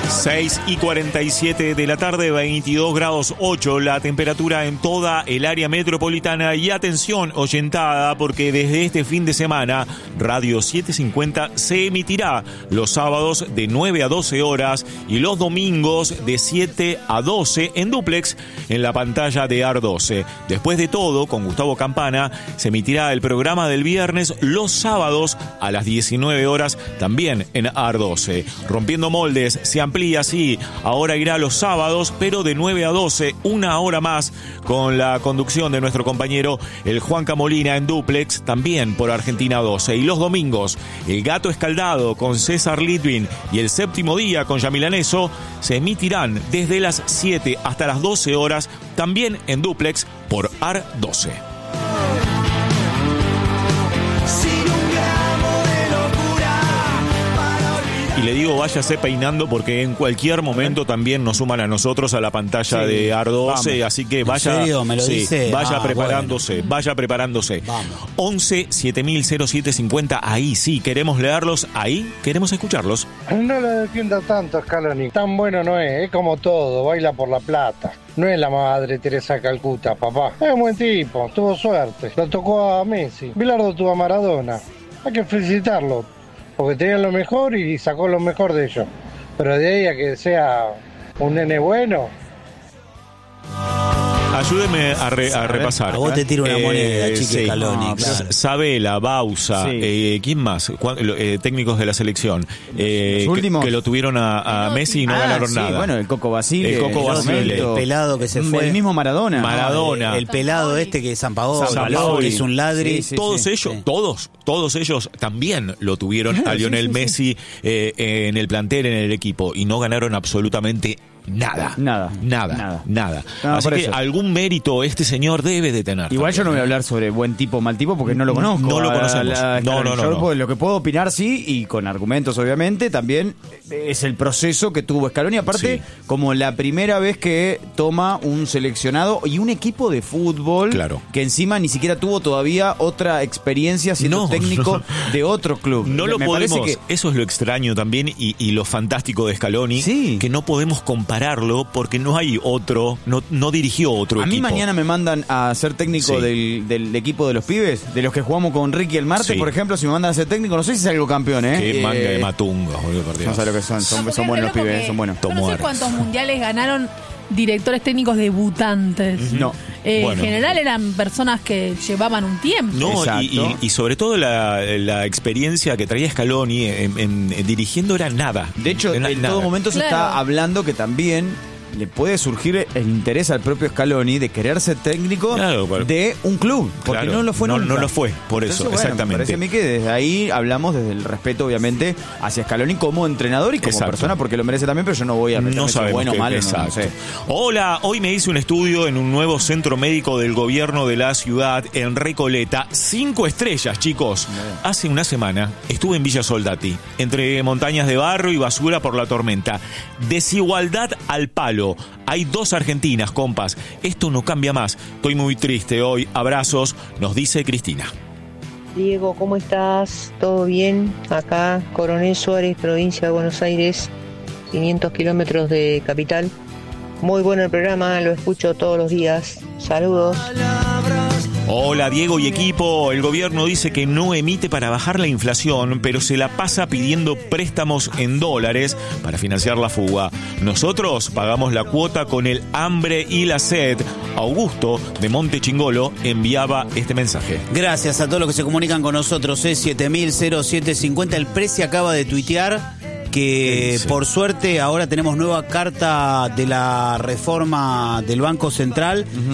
6:47 de la tarde, 22 grados 8 la temperatura en toda el área metropolitana. Y atención, oyentada, porque desde este fin de semana Radio 750 se emitirá los sábados de 9 a 12 horas y los domingos de 7 a 12 en dúplex en la pantalla de AR12. Después de todo, con Gustavo Campana, se emitirá el programa del viernes los sábados a las 19 horas también en AR12. Rompiendo moldes se amplía así, ahora irá los sábados, pero de 9 a 12, una hora más, con la conducción de nuestro compañero el Juanca Molina en dúplex, también por Argentina 12. Y los domingos, El Gato Escaldado con César Litwin y El Séptimo Día con Yamila Neso se emitirán desde las 7 hasta las 12 horas, también en dúplex por AR12. Y le digo, váyase peinando porque en cualquier momento también nos suman a nosotros a la pantalla de AR12, vamos. Así que vaya, ¿en serio? ¿Me lo dice? Vaya preparándose, bueno. Vaya preparándose. Vamos. 11 700750, ahí sí, queremos leerlos, ahí queremos escucharlos. No lo defienda tanto, Scaloni, tan bueno no es como todo, baila por la plata. No es la madre Teresa Calcuta, papá. Es un buen tipo, tuvo suerte, lo tocó a Messi. Bilardo tuvo a Maradona, hay que felicitarlo. Porque tenían lo mejor y sacó lo mejor de ellos. Pero de ahí a que sea un nene bueno. Ayúdeme a repasar. A vos te tiro una moneda, Chiqui Scaloni. No, claro. Sabela, Bausa, ¿quién más? Técnicos de la selección. Últimos que lo tuvieron a Messi y no ganaron nada. Bueno, el Coco Basile. El pelado que se fue. El mismo Maradona. El pelado este que es Sampaoli, que es un ladri. Todos ellos también lo tuvieron a Lionel Messi en el plantel, en el equipo, y no ganaron absolutamente nada. Así que algún mérito este señor debe de tener. Igual yo no voy a hablar sobre buen tipo o mal tipo porque no lo conozco. No lo conocemos. Yo lo que puedo opinar, sí, y con argumentos obviamente, también es el proceso que tuvo Scaloni. Aparte, como la primera vez que toma un seleccionado y un equipo de fútbol, que encima ni siquiera tuvo todavía otra experiencia siendo técnico de otro club. No lo podemos. Eso es lo extraño también y lo fantástico de Scaloni, que no podemos compararlo porque no hay otro, no dirigió otro equipo. A mí mañana me mandan a ser técnico del equipo de los pibes, de los que jugamos con Ricky el martes, por ejemplo. Si me mandan a ser técnico, no sé si salgo campeón, Qué manga de matungos, boludo, por Dios. No sé lo que son buenos los pibes, son buenos. No sé cuántos mundiales ganaron directores técnicos debutantes. No. En general eran personas que llevaban un tiempo. No, y sobre todo la experiencia que traía Scaloni en dirigiendo era nada. De hecho, en todo momento se está hablando que también le puede surgir el interés al propio Scaloni de querer ser técnico de un club, porque no lo fue nunca. No lo fue, por eso, exactamente. Me parece a mí que desde ahí hablamos desde el respeto, obviamente, hacia Scaloni como entrenador y como persona, porque lo merece también, pero yo no voy a meterme si bueno o malo. No sé. Hola, hoy me hice un estudio en un nuevo centro médico del gobierno de la ciudad, en Recoleta. 5 estrellas, chicos. Hace una semana estuve en Villa Soldati, entre montañas de barro y basura por la tormenta. Desigualdad al palo. Hay 2 Argentinas, compas. Esto no cambia más. Estoy muy triste hoy. Abrazos, nos dice Cristina. Diego, ¿cómo estás? ¿Todo bien? Acá, Coronel Suárez, provincia de Buenos Aires, 500 kilómetros de capital. Muy bueno el programa, lo escucho todos los días. Saludos. Hola Diego y equipo, el gobierno dice que no emite para bajar la inflación, pero se la pasa pidiendo préstamos en dólares para financiar la fuga. Nosotros pagamos la cuota con el hambre y la sed. Augusto de Monte Chingolo enviaba este mensaje. Gracias a todos los que se comunican con nosotros, 700750. El Prezi acaba de tuitear que por suerte ahora tenemos nueva carta de la reforma del Banco Central.